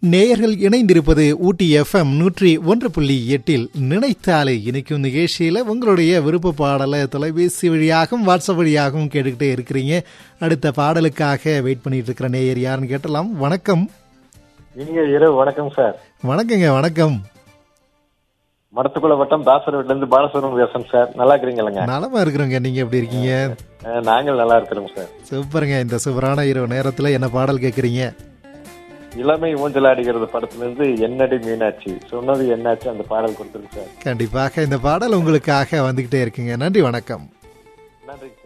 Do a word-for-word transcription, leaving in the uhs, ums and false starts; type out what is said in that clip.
நேயர்கள் இணைந்திருப்பது ஊட்டி எஃப்எம் நூற்றி ஒன்று புள்ளி எட்டில் நினைத்தாலே இணைக்கும் நிகழ்ச்சியில உங்களுடைய விருப்ப பாடலை தொலைபேசி வழியாகவும் வாட்ஸ்அப் வழியாகவும் கேட்டுக்கிட்டே இருக்கிறீங்க. அடுத்த பாடலுக்காக வெயிட் பண்ணிட்டு இருக்கிற நேயர் யாருன்னு கேட்டலாம். வணக்கம். இனிய இரவு வணக்கம் சார். வணக்கங்க. வணக்கம். மடத்துக்குள்ள வட்டம் தாசர் வீட்டுல இருந்து பாலசுவரம் பேசுறேன் சார். நல்லா இருக்கிறீங்களா? நலமா இருக்கிறோங்க. நீங்க எப்படி இருக்கீங்க? நாங்கள் நல்லா இருக்கிறோம் சார். சூப்பருங்க. இந்த சூப்பரான இரவு நேரத்துல என்ன பாடல் கேக்குறீங்க? இளமை ஊஞ்சலாடுகிறது படத்துல இருந்து என்னடி மீனாட்சி சொன்னது என்னாச்சு அந்த பாடல் கொடுத்துருக்கு சார். கண்டிப்பாக இந்த பாடல் உங்களுக்காக வந்துகிட்டே இருக்குங்க. நன்றி, வணக்கம். நன்றி.